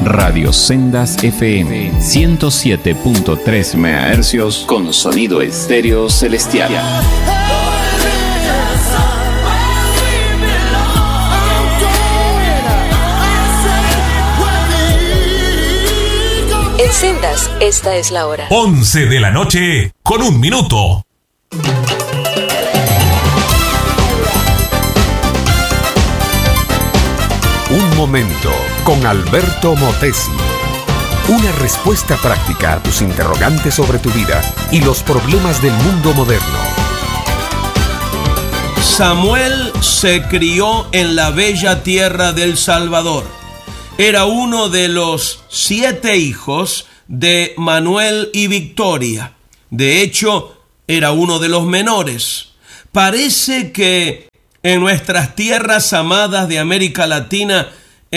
Radio Sendas FM 107.3 MHz con sonido estéreo celestial. En Sendas, esta es la hora. 11 de la noche, con 1 minuto. Un momento con Alberto Motesi. Una respuesta práctica a tus interrogantes sobre tu vida y los problemas del mundo moderno. Samuel se crió en la bella tierra del Salvador. Era uno de los 7 hijos de Manuel y Victoria. De hecho, era uno de los menores. Parece que en nuestras tierras amadas de América Latina,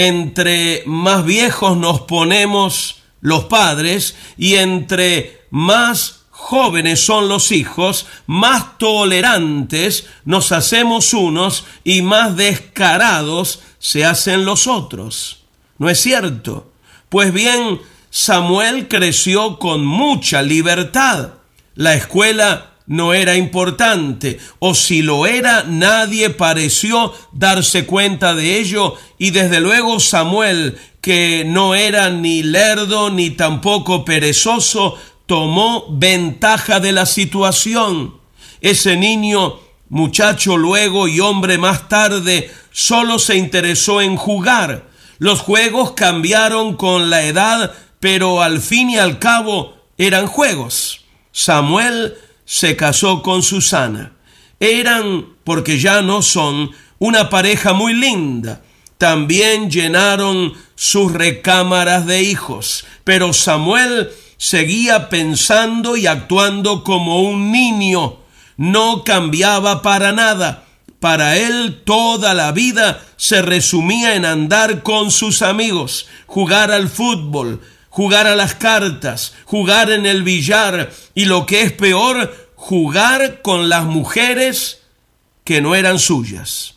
entre más viejos nos ponemos los padres y entre más jóvenes son los hijos, más tolerantes nos hacemos unos y más descarados se hacen los otros. ¿No es cierto? Pues bien, Samuel creció con mucha libertad. La escuela no era importante, o si lo era, nadie pareció darse cuenta de ello, y desde luego Samuel, que no era ni lerdo ni tampoco perezoso, tomó ventaja de la situación. Ese niño, muchacho luego y hombre más tarde, solo se interesó en jugar. Los juegos cambiaron con la edad, pero al fin y al cabo eran juegos. Samuel se casó con Susana. Eran, porque ya no son, una pareja muy linda. También llenaron sus recámaras de hijos, pero Samuel seguía pensando y actuando como un niño. No cambiaba para nada. Para él toda la vida se resumía en andar con sus amigos, jugar al fútbol, jugar a las cartas, jugar en el billar y, lo que es peor, jugar con las mujeres que no eran suyas.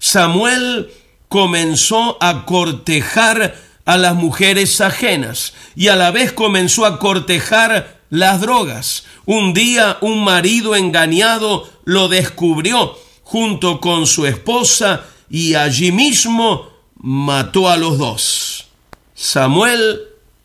Samuel comenzó a cortejar a las mujeres ajenas y a la vez comenzó a cortejar las drogas. Un día un marido engañado lo descubrió junto con su esposa y allí mismo mató a los dos. Samuel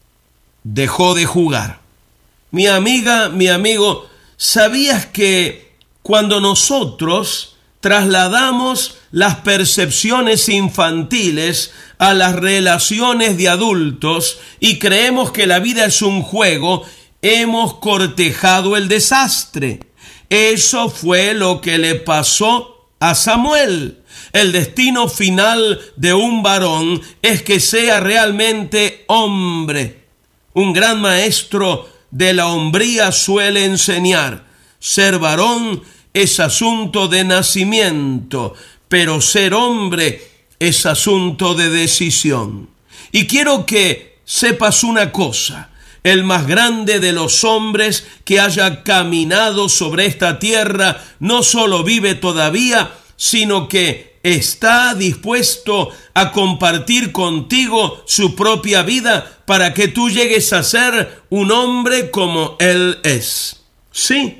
dejó de jugar. Mi amiga, mi amigo, ¿sabías que cuando nosotros trasladamos las percepciones infantiles a las relaciones de adultos y creemos que la vida es un juego, hemos cortejado el desastre? Eso fue lo que le pasó a Samuel. El destino final de un varón es que sea realmente hombre. Un gran maestro de la hombría suele enseñar: ser varón es asunto de nacimiento, pero ser hombre es asunto de decisión. Y quiero que sepas una cosa: el más grande de los hombres que haya caminado sobre esta tierra no solo vive todavía, sino que está dispuesto a compartir contigo su propia vida para que tú llegues a ser un hombre como él es. Sí,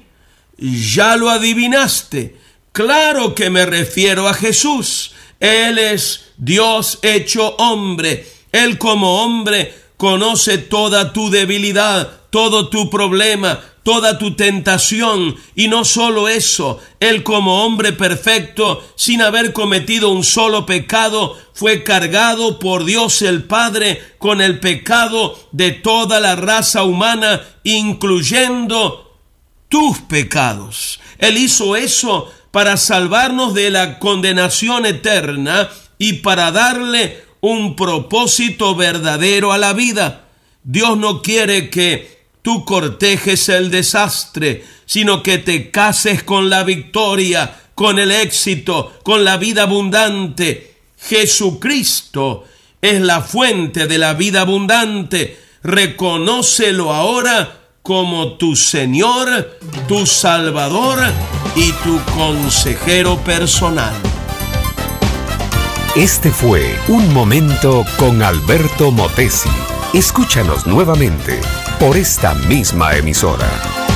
ya lo adivinaste. Claro que me refiero a Jesús. Él es Dios hecho hombre. Él como hombre conoce toda tu debilidad, todo tu problema, toda tu tentación, y no solo eso, Él como hombre perfecto, sin haber cometido un solo pecado, fue cargado por Dios el Padre con el pecado de toda la raza humana, incluyendo tus pecados. Él hizo eso para salvarnos de la condenación eterna y para darle un propósito verdadero a la vida. Dios no quiere que tú cortejes el desastre, sino que te cases con la victoria, con el éxito, con la vida abundante. Jesucristo es la fuente de la vida abundante. Reconócelo ahora como tu Señor, tu Salvador y tu consejero personal. Este fue Un Momento con Alberto Motesi. Escúchanos nuevamente por esta misma emisora.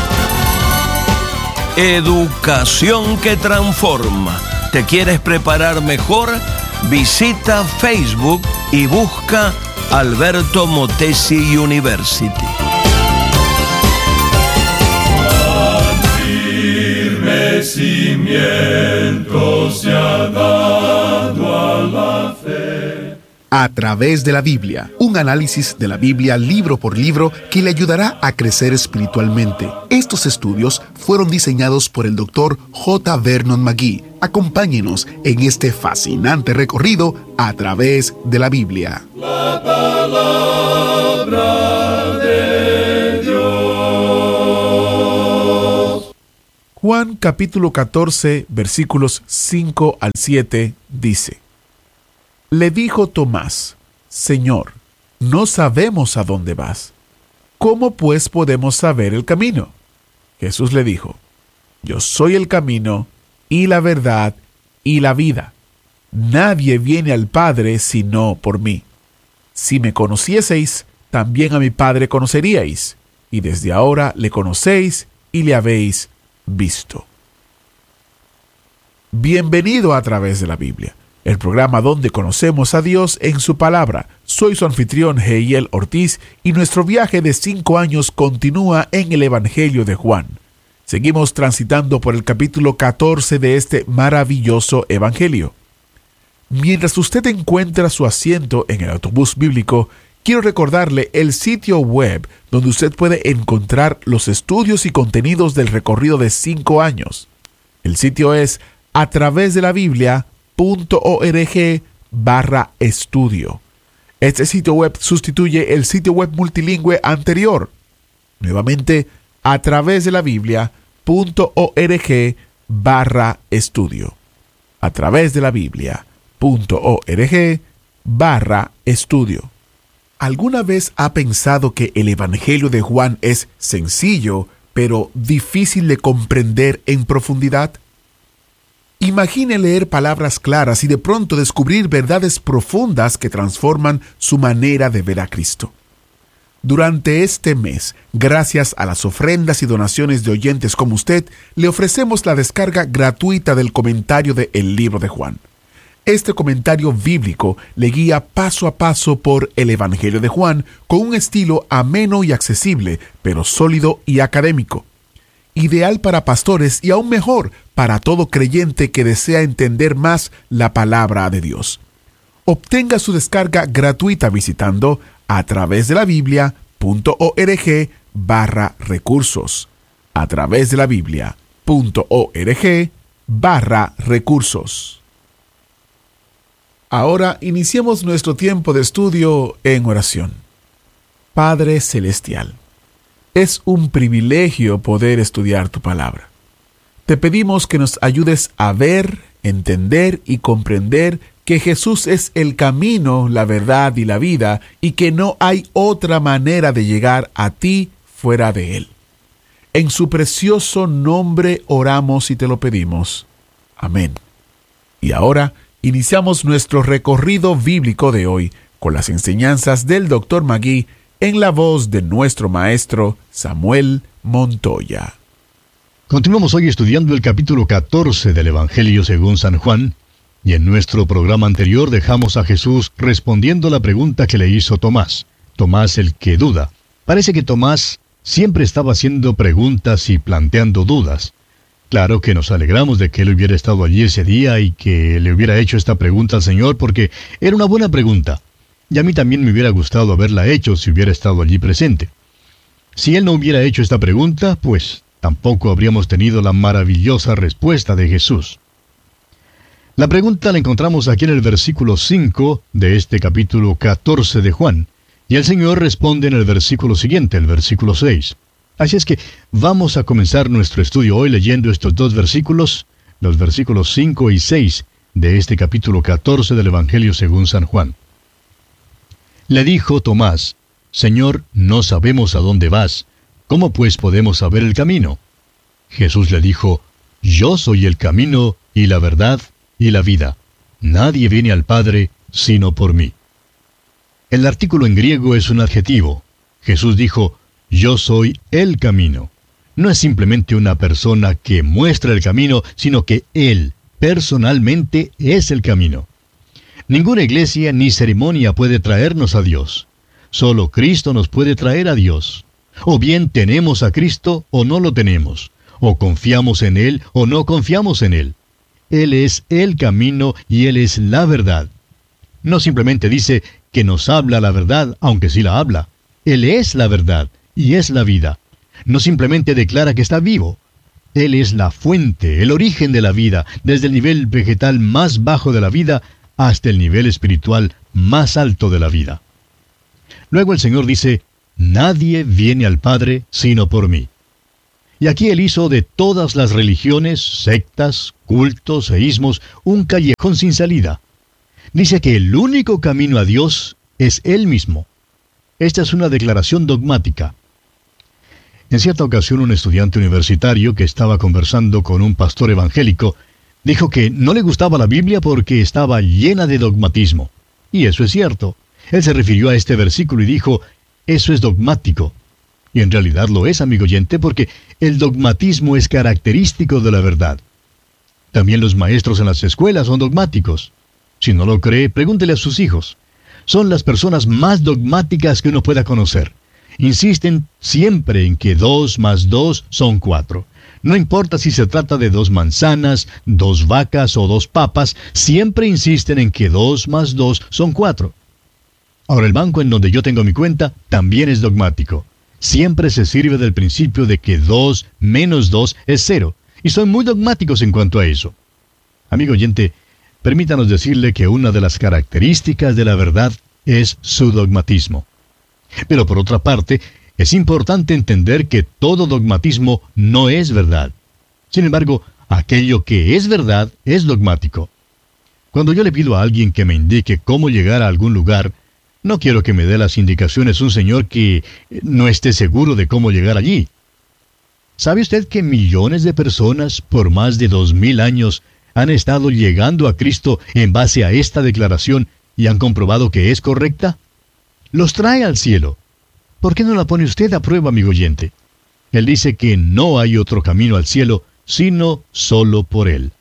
Educación que transforma. ¿Te quieres preparar mejor? Visita Facebook y busca Alberto Motesi University. Firme cimiento se ha dado a la fe. A través de la Biblia, un análisis de la Biblia libro por libro que le ayudará a crecer espiritualmente. Estos estudios fueron diseñados por el Dr. J. Vernon McGee. Acompáñenos en este fascinante recorrido a través de la Biblia. La palabra de Dios. Juan capítulo 14, versículos 5 al 7 dice: Le dijo Tomás: Señor, no sabemos a dónde vas. ¿Cómo pues podemos saber el camino? Jesús le dijo: Yo soy el camino, y la verdad, y la vida. Nadie viene al Padre sino por mí. Si me conocieseis, también a mi Padre conoceríais, y desde ahora le conocéis y le habéis visto. Bienvenido a través de la Biblia, el programa donde conocemos a Dios en su palabra. Soy su anfitrión Heiel Ortiz y nuestro viaje de 5 años continúa en el Evangelio de Juan. Seguimos transitando por el capítulo 14 de este maravilloso Evangelio. Mientras usted encuentra su asiento en el autobús bíblico, quiero recordarle el sitio web donde usted puede encontrar los estudios y contenidos del recorrido de 5 años. El sitio es atravesdelabiblia.org/estudio. Este sitio web sustituye el sitio web multilingüe anterior. Nuevamente, atravesdelabiblia.org/estudio. atravesdelabiblia.org/estudio. ¿Alguna vez ha pensado que el Evangelio de Juan es sencillo, pero difícil de comprender en profundidad? Imagine leer palabras claras y de pronto descubrir verdades profundas que transforman su manera de ver a Cristo. Durante este mes, gracias a las ofrendas y donaciones de oyentes como usted, le ofrecemos la descarga gratuita del comentario de El Libro de Juan. Este comentario bíblico le guía paso a paso por el Evangelio de Juan con un estilo ameno y accesible, pero sólido y académico. Ideal para pastores y aún mejor para todo creyente que desea entender más la palabra de Dios. Obtenga su descarga gratuita visitando atravesdelabiblia.org/recursos. atravesdelabiblia.org/recursos. Ahora iniciemos nuestro tiempo de estudio en oración. Padre Celestial, es un privilegio poder estudiar tu palabra. Te pedimos que nos ayudes a ver, entender y comprender que Jesús es el camino, la verdad y la vida, y que no hay otra manera de llegar a ti fuera de Él. En su precioso nombre oramos y te lo pedimos. Amén. Y ahora iniciamos nuestro recorrido bíblico de hoy con las enseñanzas del Dr. McGee en la voz de nuestro maestro Samuel Montoya. Continuamos hoy estudiando el capítulo 14 del Evangelio según San Juan, y en nuestro programa anterior dejamos a Jesús respondiendo la pregunta que le hizo Tomás. Tomás el que duda. Parece que Tomás siempre estaba haciendo preguntas y planteando dudas. Claro que nos alegramos de que él hubiera estado allí ese día y que le hubiera hecho esta pregunta al Señor porque era una buena pregunta. Y a mí también me hubiera gustado haberla hecho si hubiera estado allí presente. Si él no hubiera hecho esta pregunta, pues tampoco habríamos tenido la maravillosa respuesta de Jesús. La pregunta la encontramos aquí en el versículo 5 de este capítulo 14 de Juan, y el Señor responde en el versículo siguiente, el versículo 6. Así es que vamos a comenzar nuestro estudio hoy leyendo estos dos versículos, los versículos 5 y 6 de este capítulo 14 del Evangelio según San Juan. Le dijo Tomás: Señor, no sabemos a dónde vas. ¿Cómo pues podemos saber el camino? Jesús le dijo: Yo soy el camino y la verdad y la vida. Nadie viene al Padre sino por mí. El artículo en griego es un adjetivo. Jesús dijo, yo soy el camino. No es simplemente una persona que muestra el camino, sino que Él, personalmente, es el camino. Ninguna iglesia ni ceremonia puede traernos a Dios. Solo Cristo nos puede traer a Dios. O bien tenemos a Cristo o no lo tenemos. O confiamos en Él o no confiamos en Él. Él es el camino y Él es la verdad. No simplemente dice que nos habla la verdad, aunque sí la habla. Él es la verdad y es la vida. No simplemente declara que está vivo. Él es la fuente, el origen de la vida, desde el nivel vegetal más bajo de la vida hasta el nivel espiritual más alto de la vida. Luego el Señor dice, nadie viene al Padre sino por mí. Y aquí Él hizo de todas las religiones, sectas, cultos e ismos un callejón sin salida. Dice que el único camino a Dios es Él mismo. Esta es una declaración dogmática. En cierta ocasión un estudiante universitario que estaba conversando con un pastor evangélico dijo que no le gustaba la Biblia porque estaba llena de dogmatismo. Y eso es cierto. Él se refirió a este versículo y dijo, eso es dogmático. Y en realidad lo es, amigo oyente, porque el dogmatismo es característico de la verdad. También los maestros en las escuelas son dogmáticos. Si no lo cree, pregúntele a sus hijos. Son las personas más dogmáticas que uno pueda conocer. Insisten siempre en que 2 más 2 son 4. No importa si se trata de 2 manzanas, 2 vacas o 2 papas, siempre insisten en que 2 más 2 son 4. Ahora, el banco en donde yo tengo mi cuenta también es dogmático. Siempre se sirve del principio de que 2 menos 2 es 0. Y son muy dogmáticos en cuanto a eso. Amigo oyente, permítanos decirle que una de las características de la verdad es su dogmatismo. Pero por otra parte, es importante entender que todo dogmatismo no es verdad. Sin embargo, aquello que es verdad es dogmático. Cuando yo le pido a alguien que me indique cómo llegar a algún lugar, no quiero que me dé las indicaciones un señor que no esté seguro de cómo llegar allí. ¿Sabe usted que millones de personas por más de 2000 años han estado llegando a Cristo en base a esta declaración y han comprobado que es correcta? Los trae al cielo. ¿Por qué no la pone usted a prueba, amigo oyente? Él dice que no hay otro camino al cielo, sino solo por Él.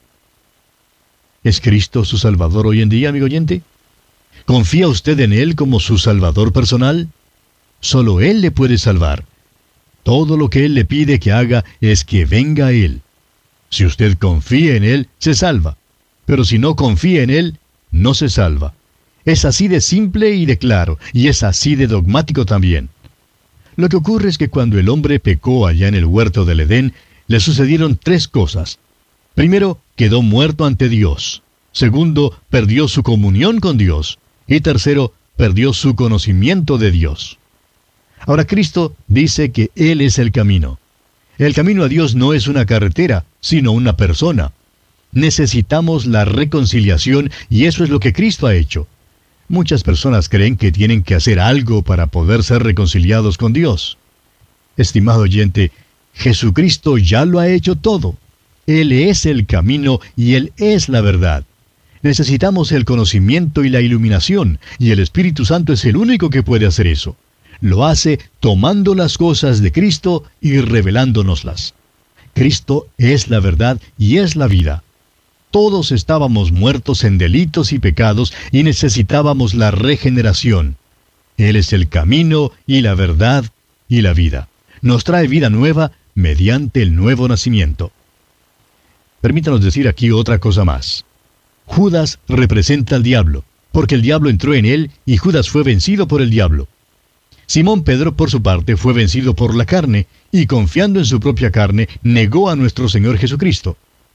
¿Es Cristo su Salvador hoy en día, amigo oyente? ¿Confía usted en Él como su Salvador personal? Solo Él le puede salvar. Todo lo que Él le pide que haga es que venga a Él. Si usted confía en Él, se salva. Pero si no confía en Él, no se salva. Es así de simple y de claro, y es así de dogmático también. Lo que ocurre es que cuando el hombre pecó allá en el huerto del Edén, le sucedieron 3 cosas. Primero, quedó muerto ante Dios. Segundo, perdió su comunión con Dios. Y tercero, perdió su conocimiento de Dios. Ahora Cristo dice que Él es el camino. El camino a Dios no es una carretera, sino una persona. Necesitamos la reconciliación y eso es lo que Cristo ha hecho. Muchas personas creen que tienen que hacer algo para poder ser reconciliados con Dios. Estimado oyente, Jesucristo ya lo ha hecho todo. Él es el camino y Él es la verdad. Necesitamos el conocimiento y la iluminación, y el Espíritu Santo es el único que puede hacer eso. Lo hace tomando las cosas de Cristo y revelándonoslas. Cristo es la verdad y es la vida. Todos estábamos muertos en delitos y pecados y necesitábamos la regeneración. Él es el camino y la verdad y la vida. Nos trae vida nueva mediante el nuevo nacimiento. Permítanos decir aquí otra cosa más. Judas representa al diablo, porque el diablo entró en él y Judas fue vencido por el diablo. Simón Pedro, por su parte, fue vencido por la carne y confiando en su propia carne, negó a nuestro Señor Jesucristo.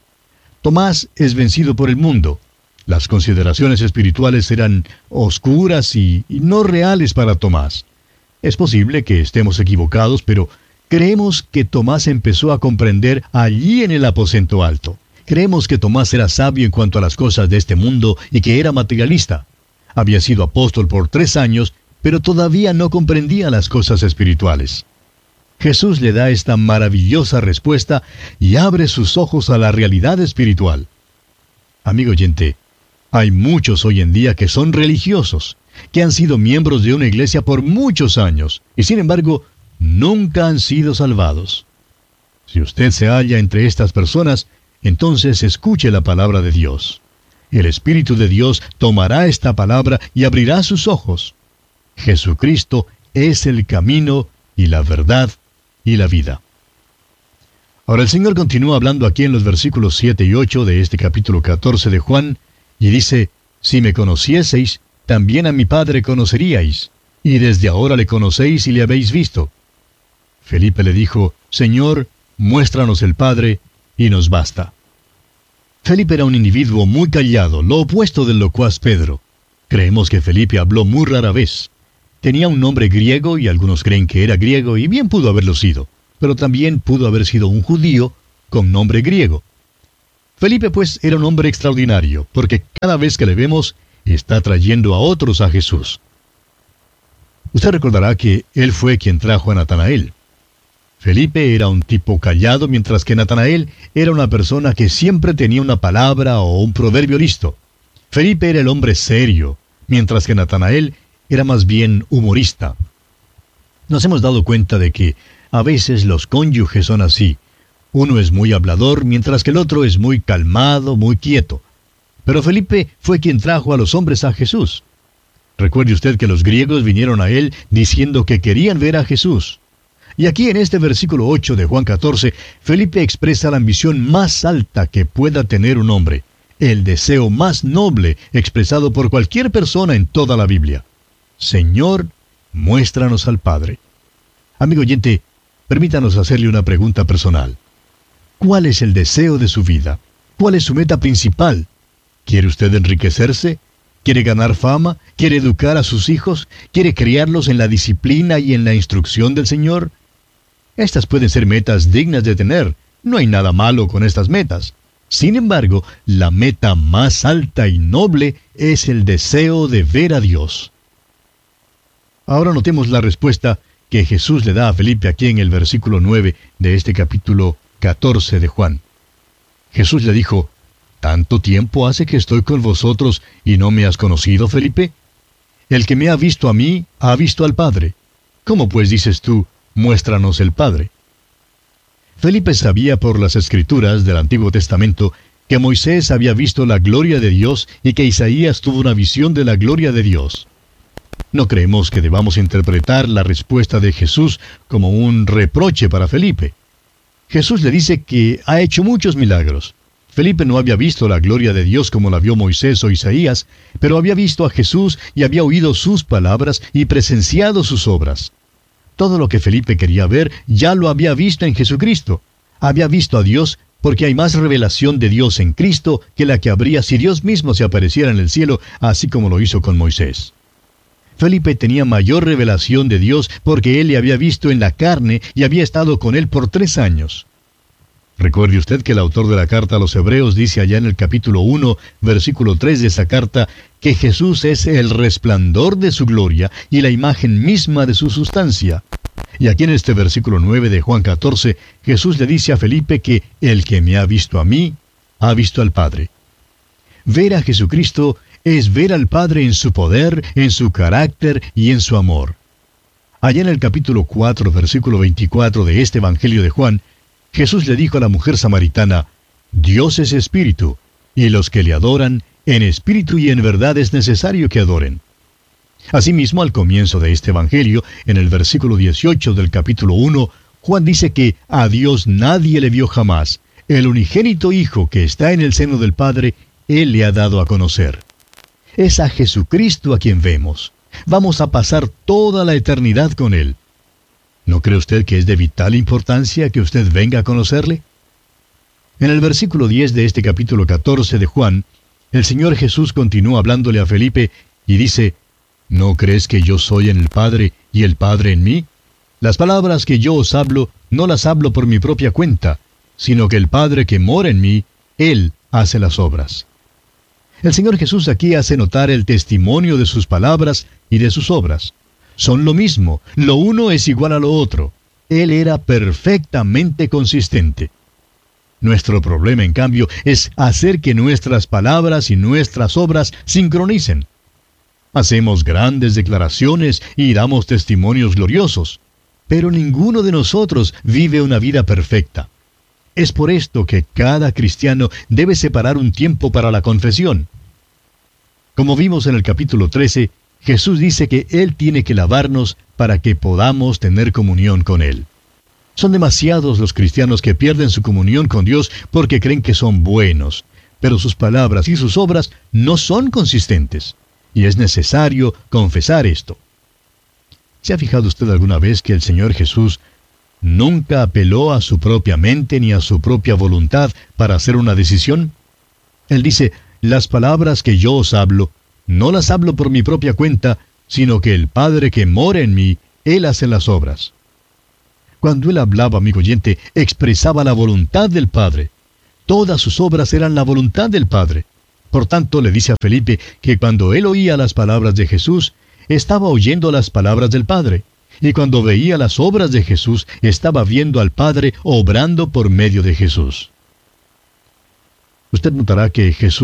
Tomás es vencido por el mundo. Las consideraciones espirituales eran oscuras y no reales para Tomás. Es posible que estemos equivocados, pero creemos que Tomás empezó a comprender allí en el aposento alto. Creemos que Tomás era sabio en cuanto a las cosas de este mundo y que era materialista. Había sido apóstol por 3 años, pero todavía no comprendía las cosas espirituales. Jesús le da esta maravillosa respuesta y abre sus ojos a la realidad espiritual. Amigo oyente, hay muchos hoy en día que son religiosos, que han sido miembros de una iglesia por muchos años y sin embargo nunca han sido salvados. Si usted se halla entre estas personas, entonces escuche la palabra de Dios. El Espíritu de Dios tomará esta palabra y abrirá sus ojos. Jesucristo es el camino y la verdad y la vida. Ahora el Señor continúa hablando aquí en los versículos 7 y 8 de este capítulo 14 de Juan, y dice: si me conocieseis, también a mi Padre conoceríais, y desde ahora le conocéis y le habéis visto. Felipe le dijo: Señor, muéstranos el Padre, y nos basta. Felipe era un individuo muy callado, lo opuesto del locuaz Pedro. Creemos que Felipe habló muy rara vez. Tenía un nombre griego y algunos creen que era griego, y bien pudo haberlo sido, pero también pudo haber sido un judío con nombre griego. Felipe, pues, era un hombre extraordinario, porque cada vez que le vemos, está trayendo a otros a Jesús. Usted recordará que él fue quien trajo a Natanael. Felipe era un tipo callado, mientras que Natanael era una persona que siempre tenía una palabra o un proverbio listo. Felipe era el hombre serio, mientras que Natanael era más bien humorista. Nos hemos dado cuenta de que a veces los cónyuges son así. Uno es muy hablador, mientras que el otro es muy calmado, muy quieto. Pero Felipe fue quien trajo a los hombres a Jesús. Recuerde usted que los griegos vinieron a él diciendo que querían ver a Jesús. Y aquí en este versículo 8 de Juan 14, Felipe expresa la ambición más alta que pueda tener un hombre, el deseo más noble expresado por cualquier persona en toda la Biblia. Señor, muéstranos al Padre. Amigo oyente, permítanos hacerle una pregunta personal. ¿Cuál es el deseo de su vida? ¿Cuál es su meta principal? ¿Quiere usted enriquecerse? ¿Quiere ganar fama? ¿Quiere educar a sus hijos? ¿Quiere criarlos en la disciplina y en la instrucción del Señor? Estas pueden ser metas dignas de tener. No hay nada malo con estas metas. Sin embargo, la meta más alta y noble es el deseo de ver a Dios. Ahora notemos la respuesta que Jesús le da a Felipe aquí en el versículo 9 de este capítulo 14 de Juan. Jesús le dijo: ¿tanto tiempo hace que estoy con vosotros y no me has conocido, Felipe? El que me ha visto a mí, ha visto al Padre. ¿Cómo pues dices tú, muéstranos el Padre? Felipe sabía por las Escrituras del Antiguo Testamento que Moisés había visto la gloria de Dios y que Isaías tuvo una visión de la gloria de Dios. No creemos que debamos interpretar la respuesta de Jesús como un reproche para Felipe. Jesús le dice que ha hecho muchos milagros. Felipe no había visto la gloria de Dios como la vio Moisés o Isaías, pero había visto a Jesús y había oído sus palabras y presenciado sus obras. Todo lo que Felipe quería ver ya lo había visto en Jesucristo. Había visto a Dios porque hay más revelación de Dios en Cristo que la que habría si Dios mismo se apareciera en el cielo, así como lo hizo con Moisés. Felipe tenía mayor revelación de Dios porque él le había visto en la carne y había estado con él por 3 años. Recuerde usted que el autor de la carta a los Hebreos dice allá en el capítulo 1, versículo 3 de esa carta, que Jesús es el resplandor de su gloria y la imagen misma de su sustancia. Y aquí en este versículo 9 de Juan 14, Jesús le dice a Felipe que el que me ha visto a mí, ha visto al Padre. Ver a Jesucristo es ver al Padre en su poder, en su carácter y en su amor. Allá en el capítulo 4, versículo 24 de este Evangelio de Juan, Jesús le dijo a la mujer samaritana: Dios es espíritu, y los que le adoran, en espíritu y en verdad es necesario que adoren. Asimismo, al comienzo de este Evangelio, en el versículo 18 del capítulo 1, Juan dice que a Dios nadie le vio jamás. El unigénito Hijo que está en el seno del Padre, Él le ha dado a conocer. Es a Jesucristo a quien vemos. Vamos a pasar toda la eternidad con Él. ¿No cree usted que es de vital importancia que usted venga a conocerle? En el versículo 10 de este capítulo 14 de Juan, el Señor Jesús continúa hablándole a Felipe y dice: ¿no crees que yo soy en el Padre y el Padre en mí? Las palabras que yo os hablo, no las hablo por mi propia cuenta, sino que el Padre que mora en mí, Él hace las obras. El Señor Jesús aquí hace notar el testimonio de sus palabras y de sus obras. Son lo mismo, lo uno es igual a lo otro. Él era perfectamente consistente. Nuestro problema, en cambio, es hacer que nuestras palabras y nuestras obras sincronicen. Hacemos grandes declaraciones y damos testimonios gloriosos, pero ninguno de nosotros vive una vida perfecta. Es por esto que cada cristiano debe separar un tiempo para la confesión. Como vimos en el capítulo 13, Jesús dice que Él tiene que lavarnos para que podamos tener comunión con Él. Son demasiados los cristianos que pierden su comunión con Dios porque creen que son buenos, pero sus palabras y sus obras no son consistentes, y es necesario confesar esto. ¿Se ha fijado usted alguna vez que el Señor Jesús nunca apeló a su propia mente ni a su propia voluntad para hacer una decisión? Él dice, las palabras que yo os hablo, no las hablo por mi propia cuenta, sino que el Padre que mora en mí, Él hace las obras. Cuando Él hablaba, amigo oyente, expresaba la voluntad del Padre. Todas sus obras eran la voluntad del Padre. Por tanto, le dice a Felipe que cuando él oía las palabras de Jesús, estaba oyendo las palabras del Padre. Y cuando veía las obras de Jesús, estaba viendo al Padre obrando por medio de Jesús. Usted notará que Jesús